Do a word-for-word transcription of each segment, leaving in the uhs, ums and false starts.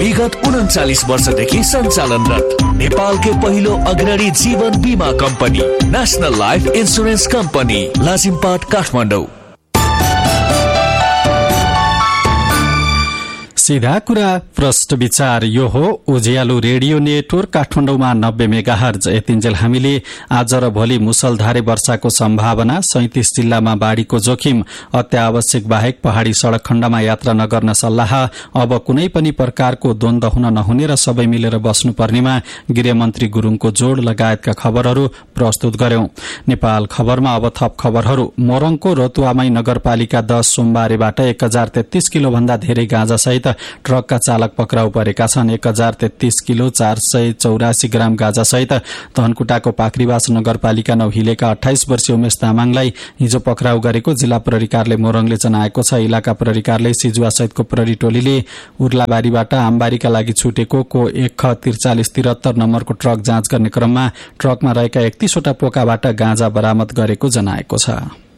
विगत उन्चालिस वर्षदेखि सञ्चालनरत नेपालकै पहिलो अग्रणी जीवन बीमा company national life insurance company Lazimpat Kathmandu. सीधा कुरा प्रश्न विचार यो हो उज्यालो रेडियो नेटवर्क काठमाडौँमा नब्बे मेगाहर्ज। यतिन्जेल हामीले आज र भोलि मुसलधारे वर्षाको सम्भावना, सैंतीस जिल्लामा बाढ़ीको जोखिम, अत्यावश्यक बाहेक पहाड़ी सड़क खण्डमा यात्रा नगर्न सल्लाह, अब कुनै पनि प्रकारको द्वन्द हुन नहुने र सबै मिलेर बस्नुपर्नेमा गृहमन्त्री गुरूङको जोड़ लगायतका खबरहरू प्रस्तुत गर्यौं। नेपाल खबरमा अब थप खबरहरू। मोरङको रतुवामाई नगरपालिका दश सोमबारेबाट एक हजार तेत्तीस किलो भन्दा धेरै गाँजा सहित ट्रकका चालक पक्राउ परेका छन्। एक हजार तेत्तीस किलो चार सय चौरासी ग्राम गाँजा सहित धनकुटाको पाखरीवास नगरपालिका नौ हिलेका अठाइस वर्षीय उमेश तामाङलाई हिजो पक्राउ गरेको जिल्ला प्रहरी कार्यालय मोरङले जनाएको छ। इलाका प्रहरी कार्यालय सिजुवा सहितको प्रहरी टोलीले उर्लाबारीबाट आमबारीका लागि छुटेको को एक ख त्रिचालिस तिरहत्तर नम्बरको ट्रक जाँच गर्ने क्रममा ट्रकमा रहेका एकतीसवटा पोकाबाट गाँजा बरामद गरेको जनाएको छ।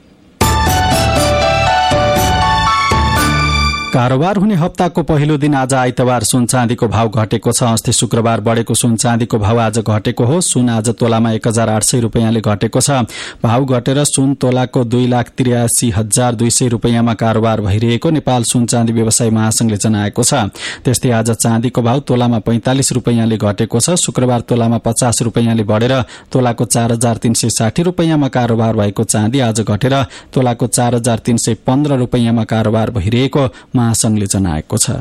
कारोबार हुने हप्ताको पहिलो दिन आज आइतबार सुन चाँदीको भाव घटेको छ। अस्ति शुक्रबार बढेको सुन चाँदीको भाव आज घटेको हो। सुन आज तोलामा एक हजार आठ सय रुपियाँले घटेको छ। भाव घटेर सुन तोलाको दुई लाख त्रियासी हजार दुई सय रुपियाँमा कारोबार भइरहेको नेपाल सुन चाँदी व्यवसाय महासंघले जनाएको छ। त्यस्तै आज चाँदीको भाव तोलामा पैंतालिस रुपियाँले घटेको छ। शुक्रबार तोलामा पचास रुपियाँले बढेर तोलाको चार हजार तीन सय साठी रुपियाँमा कारोबार भएको चाँदी आज घटेर तोलाको चार हजार तीन सय पन्ध्र रुपियाँमा कारोबार भइरहेको महासंघले जनाएको छ।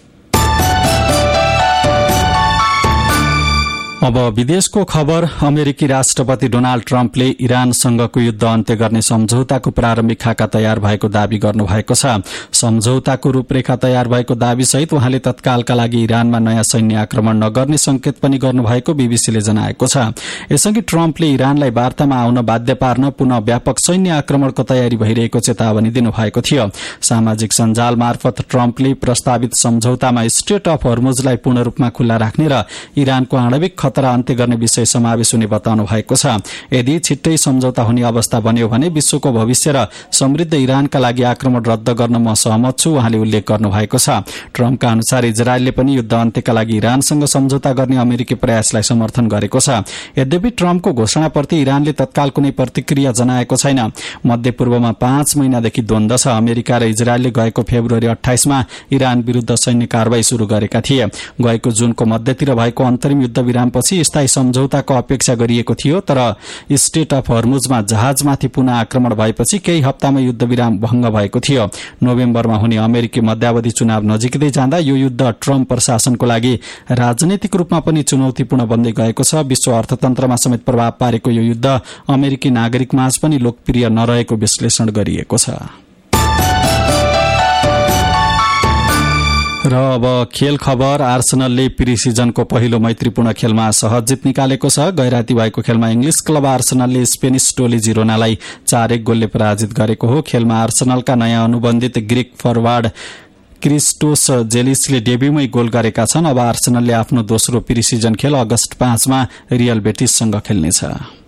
अब विदेशको खबर। अमेरिकी राष्ट्रपति डोनाल्ड ट्रम्पले इरानसँगको युद्ध अन्त्य गर्ने सम्झौताको प्रारम्भिक खाका तयार भएको दावी गर्नुभएको छ। सम्झौताको रूपरेखा तयार भएको दावी सहित उहाँले तत्कालका लागि इरानमा नयाँ सैन्य आक्रमण नगर्ने संकेत पनि गर्नुभएको बीबीसीले जनाएको छ। यसअघि ट्रम्पले इरानलाई वार्तामा आउन बाध्य पार्न पुनः व्यापक सैन्य आक्रमणको तयारी भइरहेको चेतावनी दिनुभएको थियो। सामाजिक सञ्जाल मार्फत ट्रम्पले प्रस्तावित सम्झौतामा स्ट्रेट अफ हर्मुजलाई पूर्ण रूपमा खुल्ला राख्ने र इरानको आणविक खतरा अन्त्य गर्ने विषय समावेश हुने बताउनु भएको छ। यदि छिट्टै सम्झौता हुने अवस्था बन्यो भने विश्वको भविष्य र समृद्ध इरानका लागि आक्रमण रद्द गर्न म सहमत छु, उहाँले उल्लेख गर्नु भएको छ। ट्रम्पका अनुसार इजरायलले पनि युद्ध अन्त्यका लागि इरानसँग सम्झौता गर्ने अमेरिकी प्रयासलाई समर्थन गरेको छ। यद्यपि ट्रम्पको घोषणाप्रति इरानले तत्काल कुनै प्रतिक्रिया जनाएको छैन। मध्यपूर्वमा पाँच महिनादेखि द्वन्द छ। अमेरिका र इजरायलले गएको फेब्रुअरी अठाइसमा इरान विरूद्ध सैन्य कारवाही शुरू गरेका थिए। गएको जुनको मध्यतिर भएको अन्तरिम युद्ध विरामपछि स्थायी सम्झौताको अपेक्षा गरिएको थियो, तर स्ट्रेट अफ हर्मुजमा जहाजमाथि पुनः आक्रमण भएपछि केही हप्तामा युद्ध विराम भंग भएको थियो। नोभेम्बरमा हुने अमेरिकी मध्यावधि चुनाव नजिकै जाँदा यो युद्ध ट्रम्प प्रशासनको लागि राजनैतिक रूपमा पनि चुनौतीपूर्ण बन्दै गएको छ। विश्व अर्थतन्त्रमा समेत प्रभाव पारेको यो युद्ध अमेरिकी नागरिकमाझ पनि लोकप्रिय नरहेको विश्लेषण गरिएको छ। र अब खेल खबर। आर्सेनलले प्री सिजनको पहिलो मैत्रीपूर्ण खेलमा सहज जित निकालेको छ। गैराती भएको खेलमा इंग्लिश क्लब आर्सेनलले स्पेनिश टोली जिरोनालाई चार एक गोलले पराजित गरेको हो। खेलमा आर्सेनलका नयाँ अनुबन्धित ग्रीक फरवार्ड क्रिस्टोस जेलिसले डेब्यूमै गोल गरेका छन्। अब आर्सेनलले आफ्नो दोस्रो प्री सिजन खेल अगस्त पाँचमा रियल बेटिससँग खेल्नेछ।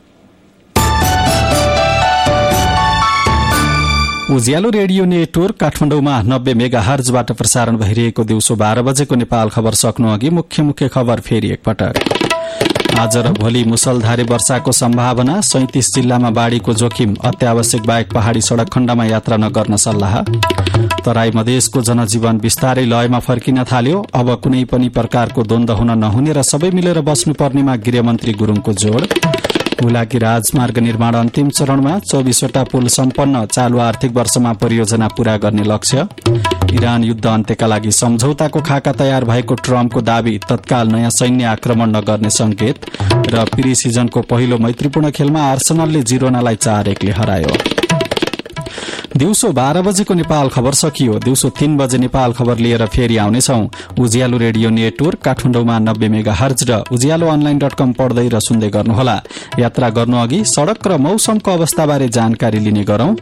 उज्यालो रेडियो नेटवर्क काठमाडौँमा नब्बे मेगाहर्जबाट प्रसारण भइरहेको दिउँसो बाह्र बजेको नेपाल खबर सक्नु अघि मुख्य मुख्य खबर फेरि एकपटक। आज र भोलि मुसलधारे वर्षाको सम्भावना, सैंतीस जिल्लामा बाढ़ीको जोखिम, अत्यावश्यक बाहेक पहाड़ी सड़क खण्डमा यात्रा नगर्न सल्लाह। तराई मधेसको जनजीवन बिस्तारै लयमा फर्किन थाल्यो। अब कुनै पनि प्रकारको द्वन्द हुन नहुने र सबै मिलेर बस्नुपर्नेमा गृहमन्त्री गुरूङको जोड़। हुलाकी राजमार्ग निर्माण अन्तिम चरणमा, चौबीसवटा पुल सम्पन्न, चालू आर्थिक वर्षमा परियोजना पूरा गर्ने लक्ष्य। इरान युद्ध अन्त्यका लागि सम्झौताको खाका तयार भएको ट्रम्पको दावी, तत्काल नयाँ सैन्य आक्रमण नगर्ने संकेत। र प्री सिजनको पहिलो मैत्रीपूर्ण खेलमा आर्सेनलले जिरोनालाई चार एकले हरायो। दिउँसो बाह्र बजेको नेपाल खबर सकियो। दिउँसो तीन बजे नेपाल खबर लिएर फेरि आउनेछौं। उज्यालो रेडियो नेटवर्क काठमाडौँमा नब्बे मेगा हर्ज र उज्यालो अनलाइन डट कम पढ्दै र सुन्दै गर्नुहोला। यात्रा गर्नु अघि सड़क र मौसमको अवस्थाबारे जानकारी लिने गरौं।